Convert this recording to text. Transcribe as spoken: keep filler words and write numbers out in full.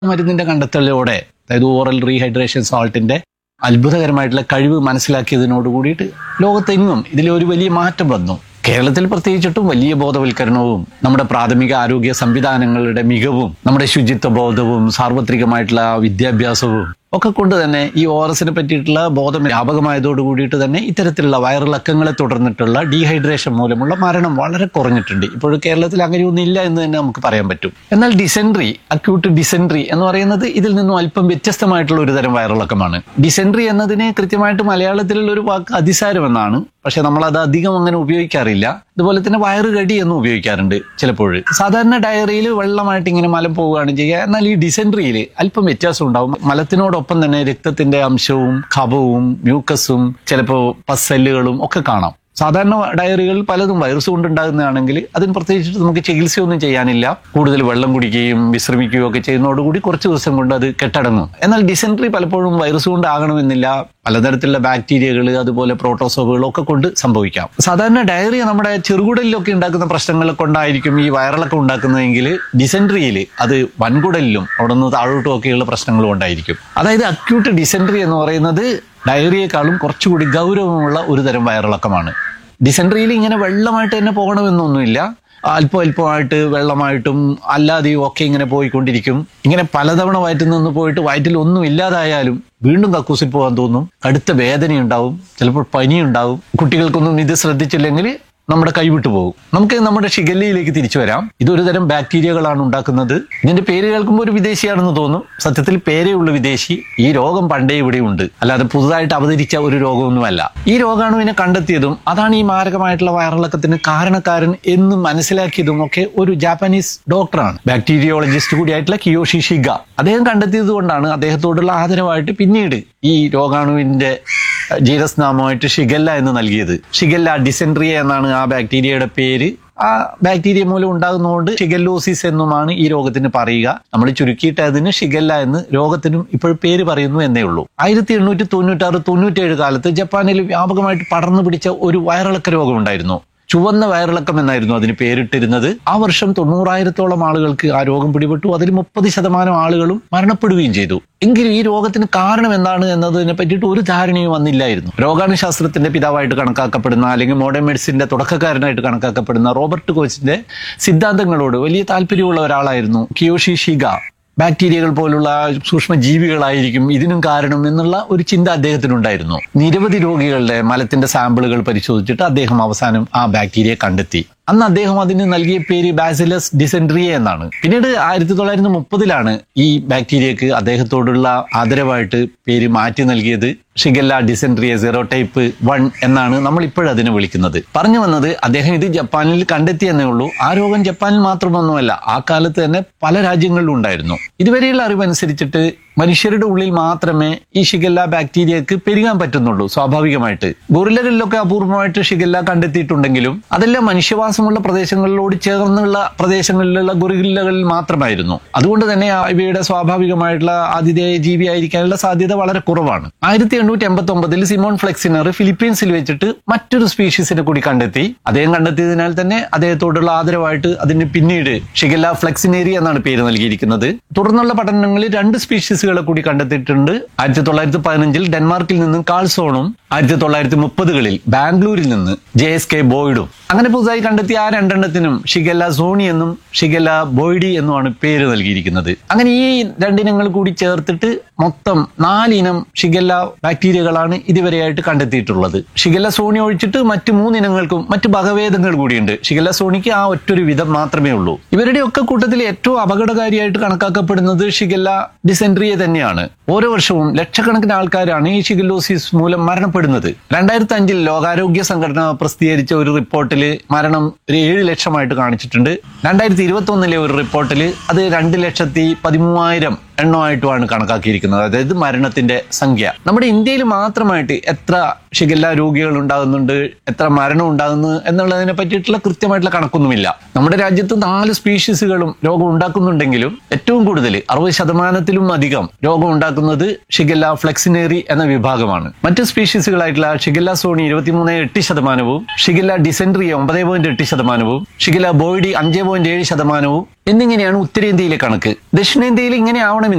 മരുന്നിന്റെ കണ്ടെത്തലോടെ, അതായത് oral rehydration സാൾട്ടിന്റെ അത്ഭുതകരമായിട്ടുള്ള കഴിവ് മനസ്സിലാക്കിയതിനോട് കൂടിയിട്ട് ലോകത്തെങ്ങും ഇതിലൊരു വലിയ മാറ്റം വന്നു. കേരളത്തിൽ പ്രത്യേകിച്ചിട്ടും വലിയ ബോധവൽക്കരണവും നമ്മുടെ പ്രാഥമിക ആരോഗ്യ സംവിധാനങ്ങളുടെ മികവും നമ്മുടെ ശുചിത്വ ബോധവും സാർവത്രികമായിട്ടുള്ള വിദ്യാഭ്യാസവും ഒക്കെ കൊണ്ട് തന്നെ ഈ ഒ ആർ എസിനെ പറ്റിയിട്ടുള്ള ബോധം വ്യാപകമായതോട് കൂടിയിട്ട് തന്നെ ഇത്തരത്തിലുള്ള വയറിളക്കങ്ങളെ തുടർന്നിട്ടുള്ള ഡീഹൈഡ്രേഷൻ മൂലമുള്ള മരണം വളരെ കുറഞ്ഞിട്ടുണ്ട്. ഇപ്പോൾ കേരളത്തിൽ അങ്ങനെയൊന്നും ഇല്ല എന്ന് തന്നെ നമുക്ക് പറയാൻ പറ്റും. എന്നാൽ ഡിസെൻട്രി, അക്യൂട്ട് ഡിസെൻട്രി എന്ന് പറയുന്നത് ഇതിൽ നിന്നും അല്പം വ്യത്യസ്തമായിട്ടുള്ള ഒരു തരം വയറിളക്കമാണ്. ഡിസെൻട്രി എന്നതിന് കൃത്യമായിട്ട് മലയാളത്തിലുള്ള ഒരു വാക്ക് അതിസാരം എന്നാണ്. പക്ഷെ നമ്മളത് അധികം അങ്ങനെ ഉപയോഗിക്കാറില്ല. അതുപോലെ തന്നെ വയറുകടി എന്നും ഉപയോഗിക്കാറുണ്ട് ചിലപ്പോൾ. സാധാരണ ഡയറിയിൽ വെള്ളമായിട്ട് ഇങ്ങനെ മലം പോവുകയാണ് ചെയ്യുക. എന്നാൽ ഈ ഡിസെൻട്രിയിൽ അല്പം വ്യത്യാസം ഉണ്ടാവും. മലത്തിനോടൊപ്പം തന്നെ രക്തത്തിന്റെ അംശവും ഖബവും മ്യൂക്കസും ചിലപ്പോൾ പസ്സല്ലുകളും ഒക്കെ കാണാം. സാധാരണ ഡയറികൾ പലതും വൈറസ് കൊണ്ടുണ്ടാകുന്നതാണെങ്കിൽ അതിന് പ്രത്യേകിച്ചിട്ട് നമുക്ക് ചികിത്സയൊന്നും ചെയ്യാനില്ല. കൂടുതൽ വെള്ളം കുടിക്കുകയും വിശ്രമിക്കുകയും ഒക്കെ ചെയ്യുന്നതോടുകൂടി കുറച്ച് ദിവസം കൊണ്ട് അത് കെട്ടടങ്ങും. എന്നാൽ ഡിസെൻട്രി പലപ്പോഴും വൈറസ് കൊണ്ടാകണമെന്നില്ല. പലതരത്തിലുള്ള ബാക്ടീരിയകൾ, അതുപോലെ പ്രോട്ടോസോവുകൾ ഒക്കെ കൊണ്ട് സംഭവിക്കാം. സാധാരണ ഡയറിയ നമ്മുടെ ചെറുകുടലിലൊക്കെ ഉണ്ടാക്കുന്ന പ്രശ്നങ്ങളെ കൊണ്ടായിരിക്കും ഈ വയറിളക്കം ഉണ്ടാക്കുന്നതെങ്കിൽ ഡിസെൻട്രിയിൽ അത് വൻകുടലിലും അവിടെ നിന്ന് താഴോട്ടും ഒക്കെയുള്ള പ്രശ്നങ്ങളും ഉണ്ടായിരിക്കും. അതായത് അക്യൂട്ട് ഡിസെൻട്രി എന്ന് പറയുന്നത് ഡയറിയേക്കാളും കുറച്ചുകൂടി ഗൗരവമുള്ള ഒരു തരം വയറിളക്കമാണ്. ഡിസെൻട്രിയിൽ ഇങ്ങനെ വെള്ളമായിട്ട് തന്നെ പോകണമെന്നൊന്നുമില്ല. അല്പം അല്പമായിട്ട് വെള്ളമായിട്ടും അല്ലാതെയും ഒക്കെ ഇങ്ങനെ പോയിക്കൊണ്ടിരിക്കും. ഇങ്ങനെ പലതവണ വയറ്റിൽ നിന്ന് പോയിട്ട് വയറ്റിൽ ഒന്നും ഇല്ലാതായാലും വീണ്ടും കക്കൂസിൽ പോകാൻ തോന്നും. കടുത്ത വേദനയുണ്ടാവും, ചിലപ്പോൾ പനിയുണ്ടാവും. കുട്ടികൾക്കൊന്നും ഇത് ശ്രദ്ധിച്ചില്ലെങ്കിൽ നമ്മുടെ കൈവിട്ടു പോകും. നമുക്ക് നമ്മുടെ ഷിഗല്ലയിലേക്ക് തിരിച്ചു വരാം. ഇതൊരു തരം ബാക്ടീരിയകളാണ് ഉണ്ടാക്കുന്നത്. ഇതിന്റെ പേര് കേൾക്കുമ്പോൾ ഒരു വിദേശിയാണെന്ന് തോന്നും. സത്യത്തിൽ പേരേ ഉള്ള വിദേശി. ഈ രോഗം പണ്ടേ ഇവിടെ ഉണ്ട്, അല്ലാതെ പുതുതായിട്ട് അവതരിച്ച ഒരു രോഗമൊന്നുമല്ല. ഈ രോഗാണുവിനെ കണ്ടെത്തിയതും അതാണ് ഈ മാരകമായിട്ടുള്ള വയറിളക്കത്തിന് കാരണക്കാരൻ എന്ന് മനസ്സിലാക്കിയതും ഒക്കെ ഒരു ജാപ്പനീസ് ഡോക്ടറാണ്, ബാക്ടീരിയോളജിസ്റ്റ് കൂടിയായിട്ടുള്ള കിയോഷി ഷിഗ. അദ്ദേഹം കണ്ടെത്തിയത് കൊണ്ടാണ് അദ്ദേഹത്തോടുള്ള ആദരവായിട്ട് പിന്നീട് ഈ രോഗാണുവിന്റെ ജീനസ് നാമമായിട്ട് ഷിഗല്ല എന്ന് നൽകിയത്. ഷിഗല്ല ഡിസെൻട്രിയ എന്നാണ് ആ ബാക്ടീരിയയുടെ പേര്. ആ ബാക്ടീരിയ മൂലം ഉണ്ടാകുന്നതുകൊണ്ട് ഷിഗല്ലോസിസ് എന്നുമാണ് ഈ രോഗത്തിന് പറയുക. നമ്മൾ ചുരുക്കിയിട്ട് അതിന് ഷിഗല്ല എന്ന് രോഗത്തിനും ഇപ്പോൾ പേര് പറയുന്നു എന്നേ ഉള്ളൂ. ആയിരത്തി എണ്ണൂറ്റി തൊണ്ണൂറ്റാറ് തൊണ്ണൂറ്റേഴ് കാലത്ത് ജപ്പാനിൽ വ്യാപകമായിട്ട് പടർന്നു പിടിച്ച ഒരു വയറിളക്ക രോഗം ഉണ്ടായിരുന്നു. ചുവന്ന വയറിളക്കം എന്നായിരുന്നു അതിന് പേരിട്ടിരുന്നത്. ആ വർഷം തൊണ്ണൂറായിരത്തോളം ആളുകൾക്ക് ആ രോഗം പിടിപെട്ടു. അതിൽ മുപ്പത് ശതമാനം ആളുകളും മരണപ്പെടുകയും ചെയ്തു. എങ്കിലും ഈ രോഗത്തിന് കാരണം എന്താണ് എന്നതിനെ പറ്റിയിട്ട് ഒരു ധാരണയും വന്നില്ലായിരുന്നു. രോഗാണുശാസ്ത്രത്തിന്റെ പിതാവായിട്ട് കണക്കാക്കപ്പെടുന്ന, അല്ലെങ്കിൽ മോഡേൺ മെഡിസിന്റെ തുടക്കക്കാരനായിട്ട് കണക്കാക്കപ്പെടുന്ന റോബർട്ട് കോച്ചിന്റെ സിദ്ധാന്തങ്ങളോട് വലിയ താല്പര്യമുള്ള ഒരാളായിരുന്നു കിയോഷി ഷിഗ. ബാക്ടീരിയകൾ പോലുള്ള സൂക്ഷ്മ ജീവികളായിരിക്കും ഇതിനും കാരണം എന്നുള്ള ഒരു ചിന്ത അദ്ദേഹത്തിനുണ്ടായിരുന്നു. നിരവധി രോഗികളുടെ മലത്തിന്റെ സാമ്പിളുകൾ പരിശോധിച്ചിട്ട് അദ്ദേഹം അവസാനം ആ ബാക്ടീരിയ കണ്ടെത്തി. അന്ന് അദ്ദേഹം അതിന് നൽകിയ പേര് ബാസിലസ് ഡിസെൻട്രിയ എന്നാണ്. പിന്നീട് ആയിരത്തി തൊള്ളായിരത്തി മുപ്പതിലാണ് ഈ ബാക്ടീരിയക്ക് അദ്ദേഹത്തോടുള്ള ആദരവായിട്ട് പേര് മാറ്റി നൽകിയത്. ഷിഗല്ല ഡിസെൻട്രിയ സെറോടൈപ്പ് വൺ എന്നാണ് നമ്മൾ ഇപ്പോഴതിനെ വിളിക്കുന്നത്. പറഞ്ഞു വന്നത്, അദ്ദേഹം ഇത് ജപ്പാനിൽ കണ്ടെത്തിയെന്നേ ഉള്ളൂ. ആ രോഗം ജപ്പാനിൽ മാത്രമൊന്നുമല്ല, ആ കാലത്ത് തന്നെ പല രാജ്യങ്ങളിലും ഉണ്ടായിരുന്നു. ഇതുവരെയുള്ള അറിവനുസരിച്ചിട്ട് മനുഷ്യരുടെ ഉള്ളിൽ മാത്രമേ ഈ ഷിഗല്ല ബാക്ടീരിയക്ക് പെരുകാൻ പറ്റുന്നുള്ളൂ സ്വാഭാവികമായിട്ട്. ഗൊറില്ലകളിലൊക്കെ അപൂർവമായിട്ട് ഷിഗല്ല കണ്ടെത്തിയിട്ടുണ്ടെങ്കിലും അതെല്ലാം മനുഷ്യവാസമുള്ള പ്രദേശങ്ങളിലോട് ചേർന്നുള്ള പ്രദേശങ്ങളിലുള്ള ഗൊറില്ലകളിൽ മാത്രമായിരുന്നു. അതുകൊണ്ട് തന്നെ ഇവയുടെ സ്വാഭാവികമായിട്ടുള്ള ആതിഥേയ ജീവിയായിരിക്കാനുള്ള സാധ്യത വളരെ കുറവാണ്. ആയിരത്തി എണ്ണൂറ്റി എൺപത്തി ഒമ്പതിൽ സിമോൺ ഫ്ലെക്സിനർ ഫിലിപ്പീൻസിൽ വെച്ചിട്ട് മറ്റൊരു സ്പീഷീസിനെ കൂടി കണ്ടെത്തി. അദ്ദേഹം കണ്ടെത്തിയതിനാൽ തന്നെ അദ്ദേഹത്തോടുള്ള ആദരവായിട്ട് അതിന് പിന്നീട് ഷിഗല്ല ഫ്ലെക്സിനേരി എന്നാണ് പേര് നൽകിയിരിക്കുന്നത്. തുടർന്നുള്ള പഠനങ്ങളിൽ രണ്ട് സ്പീഷീസ് കൂടി കണ്ടെത്തിയിട്ടുണ്ട്. ആയിരത്തി തൊള്ളായിരത്തി പതിനഞ്ചിൽ ഡെൻമാർക്കിൽ നിന്നും കാൾസോണും ആയിരത്തി തൊള്ളായിരത്തി മുപ്പതുകളിൽ ബാംഗ്ലൂരിൽ നിന്ന് ജെ എസ് കെ ബോയ്ഡും. അങ്ങനെ പുതുതായി കണ്ടെത്തിയ ആ രണ്ടെണ്ണത്തിനും ഷിഗല്ല സോണി എന്നും ഷിഗല്ല ബോയ്ഡി എന്നുമാണ് പേര് നൽകിയിരിക്കുന്നത്. അങ്ങനെ ഈ രണ്ടിനങ്ങൾ കൂടി ചേർത്തിട്ട് മൊത്തം നാലിനം ഷിഗല്ല ബാക്ടീരിയകളാണ് ഇതുവരെയായിട്ട് കണ്ടെത്തിയിട്ടുള്ളത്. ഷിഗല്ല സോണി ഒഴിച്ചിട്ട് മറ്റു മൂന്നിനങ്ങൾക്കും മറ്റു വകഭേദങ്ങൾ കൂടിയുണ്ട്. ഷിഗല്ല സോണിക്ക് ആ ഒറ്റൊരു വിധം മാത്രമേ ഉള്ളൂ. ഇവരുടെ ഒക്കെ കൂട്ടത്തിൽ ഏറ്റവും അപകടകാരിയായിട്ട് കണക്കാക്കപ്പെടുന്നത് ഷിഗല്ല ഡിസെൻട്രിയ തന്നെയാണ്. ഓരോ വർഷവും ലക്ഷക്കണക്കിന് ആൾക്കാരാണ് ഈ ഷിഗല്ലോസിസ് മൂലം മരണപ്പെടുന്നത്. രണ്ടായിരത്തി അഞ്ചിൽ ലോകാരോഗ്യ സംഘടന പ്രസിദ്ധീകരിച്ച ഒരു റിപ്പോർട്ടിൽ മരണം ഒരു ഏഴ് ലക്ഷമായിട്ട് കാണിച്ചിട്ടുണ്ട്. രണ്ടായിരത്തി ഇരുപത്തി ഒന്നിലെ ഒരു റിപ്പോർട്ടിൽ അത് രണ്ട് ലക്ഷത്തി പതിമൂവായിരം എണ്ണമായിട്ടുമാണ് കണക്കാക്കിയിരിക്കുന്നത്. അതായത് മരണത്തിന്റെ സംഖ്യ. നമ്മുടെ ഇന്ത്യയിൽ മാത്രമായിട്ട് എത്ര ഷിഗല്ല രോഗികൾ ഉണ്ടാകുന്നുണ്ട്, എത്ര മരണം ഉണ്ടാകുന്നു എന്നുള്ളതിനെ പറ്റിയിട്ടുള്ള കൃത്യമായിട്ടുള്ള കണക്കൊന്നുമില്ല. നമ്മുടെ രാജ്യത്ത് നാല് സ്പീഷീസുകളും രോഗം ഉണ്ടാക്കുന്നുണ്ടെങ്കിലും ഏറ്റവും കൂടുതൽ അറുപത് ശതമാനത്തിലും അധികം രോഗം ഉണ്ടാക്കുന്നത് ഷിഗല്ല ഫ്ലെക്സിനേറി എന്ന വിഭാഗമാണ്. മറ്റ് സ്പീഷീസുകളായിട്ടുള്ള ഷിഗല്ല സോണി ഇരുപത്തിമൂന്ന് എട്ട് ശതമാനവും ഷിഗല്ല ഡിസെൻട്രിയ ഒമ്പത് പോയിന്റ് എട്ട് ശതമാനവും ഷിഗല്ല ബോയ്ഡി അഞ്ച് പോയിന്റ് ഏഴ് ശതമാനവും എന്നിങ്ങനെയാണ് ഉത്തരേന്ത്യയിലെ കണക്ക്. ദക്ഷിണേന്ത്യയിൽ ഇങ്ങനെ ആവണമെങ്കിൽ